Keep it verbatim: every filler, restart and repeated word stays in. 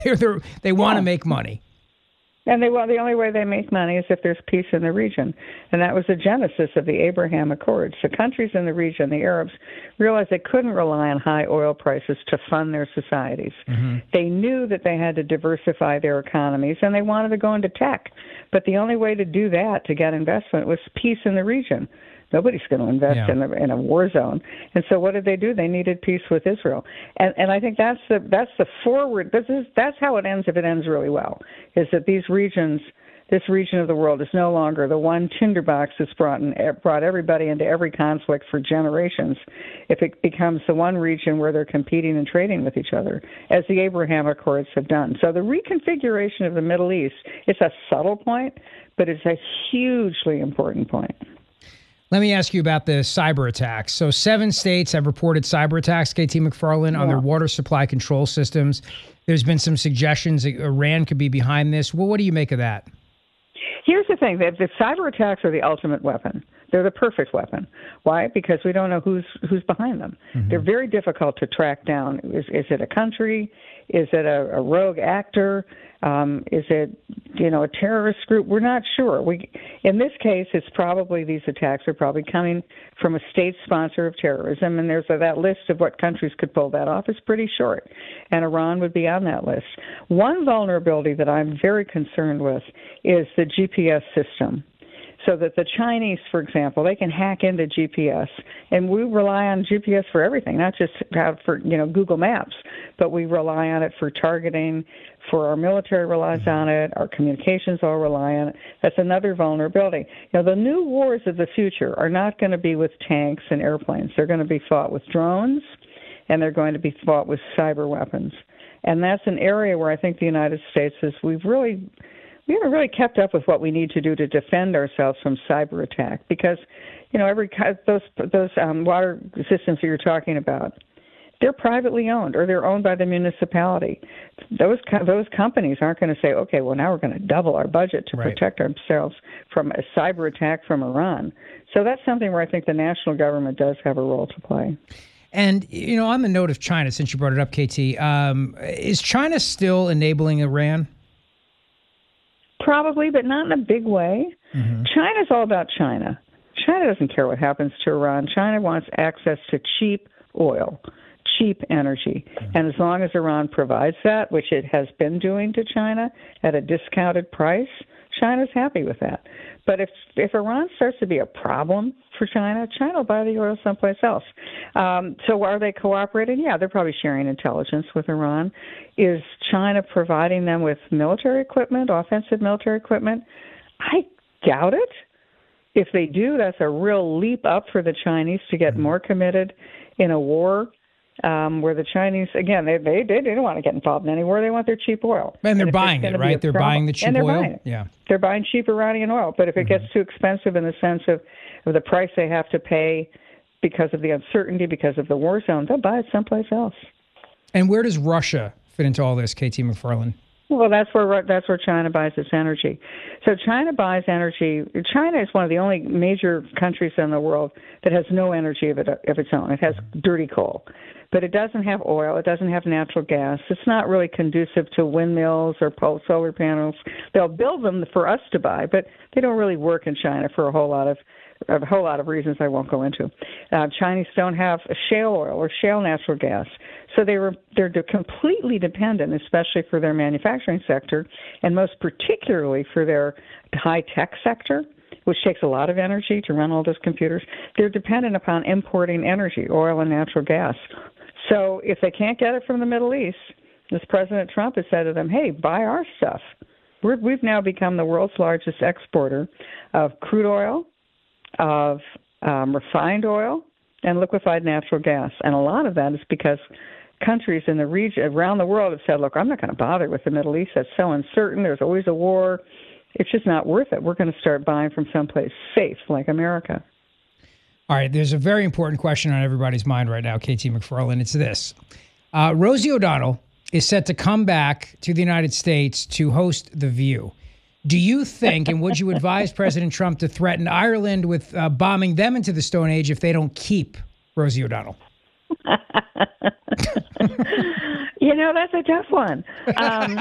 They're, they're, they want to Yeah. make money. And they well, the only way they make money is if there's peace in the region. And that was the genesis of the Abraham Accords. The countries in the region, the Arabs, realized they couldn't rely on high oil prices to fund their societies. Mm-hmm. They knew that they had to diversify their economies, and they wanted to go into tech. But the only way to do that, to get investment, was peace in the region. Nobody's going to invest yeah. in, the, in a war zone. And so what did they do? They needed peace with Israel. And and I think that's the that's the forward. This is that's how it ends if it ends really well. Is that these regions, this region of the world, is no longer the one tinderbox that's brought in, brought everybody into every conflict for generations. If it becomes the one region where they're competing and trading with each other, as the Abraham Accords have done. So the reconfiguration of the Middle East, it's a subtle point, but it's a hugely important point. Let me ask you about the cyber attacks. So seven states have reported cyber attacks, K T McFarland, yeah. on their water supply control systems. There's been some suggestions that Iran could be behind this. Well, what do you make of that? Here's the thing. The, the cyber attacks are the ultimate weapon. They're the perfect weapon. Why? Because we don't know who's who's behind them. Mm-hmm. They're very difficult to track down. Is, is it a country? Is it a, a rogue actor? Um, is it, you know, a terrorist group? We're not sure. We, in this case, it's probably these attacks are probably coming from a state sponsor of terrorism, and there's a, that list of what countries could pull that off is pretty short, and Iran would be on that list. One vulnerability that I'm very concerned with is the G P S system. So that the Chinese, for example, they can hack into G P S, and we rely on G P S for everything, not just for, you know, Google Maps, but we rely on it for targeting, for our military relies on it, our communications all rely on it. That's another vulnerability. You know, the new wars of the future are not going to be with tanks and airplanes. They're going to be fought with drones, and they're going to be fought with cyber weapons. And that's an area where I think the United States is, we've really... We haven't really kept up with what we need to do to defend ourselves from cyber attack because, you know, every those those um, water systems that you're talking about, they're privately owned or they're owned by the municipality. Those those companies aren't going to say, okay, well, now we're going to double our budget to right. protect ourselves from a cyber attack from Iran. So that's something where I think the national government does have a role to play. And, you know, on the note of China, since you brought it up, K T, um, is China still enabling Iran? Probably, but not in a big way. Mm-hmm. China's all about China. China doesn't care what happens to Iran. China wants access to cheap oil, cheap energy. Mm-hmm. And as long as Iran provides that, which it has been doing to China at a discounted price, China's happy with that. But if if Iran starts to be a problem for China, China will buy the oil someplace else. Um, so are they cooperating? Yeah, they're probably sharing intelligence with Iran. Is China providing them with military equipment, offensive military equipment? I doubt it. If they do, that's a real leap up for the Chinese to get more committed in a war. Um, where the Chinese, again, they, they they don't want to get involved in any war. They want their cheap oil. And they're and buying it, right? They're problem, buying the cheap and they're oil? Buying it. Yeah. They're buying cheap Iranian oil. But if it mm-hmm. gets too expensive in the sense of, of the price they have to pay because of the uncertainty, because of the war zone, they'll buy it someplace else. And where does Russia fit into all this, K T McFarland? Well, that's where that's where China buys its energy. So China buys energy. China is one of the only major countries in the world that has no energy of, it, of its own. It has dirty coal. But it doesn't have oil. It doesn't have natural gas. It's not really conducive to windmills or solar panels. They'll build them for us to buy, but they don't really work in China for a whole lot of a whole lot of reasons I won't go into. Uh, Chinese don't have shale oil or shale natural gas, so they were they're completely dependent, especially for their manufacturing sector, and most particularly for their high tech sector, which takes a lot of energy to run all those computers. They're dependent upon importing energy, oil and natural gas. So if they can't get it from the Middle East, as President Trump has said to them, hey, buy our stuff. We're, we've now become the world's largest exporter of crude oil, of um, refined oil, and liquefied natural gas. And a lot of that is because countries in the region around the world have said, look, I'm not going to bother with the Middle East. That's so uncertain. There's always a war. It's just not worth it. We're going to start buying from someplace safe like America. All right, there's a very important question on everybody's mind right now, K T McFarland. It's this. Uh, Rosie O'Donnell is set to come back to the United States to host The View. Do you think, and would you advise President Trump to threaten Ireland with uh, bombing them into the Stone Age if they don't keep Rosie O'Donnell? You know, that's a tough one. Um,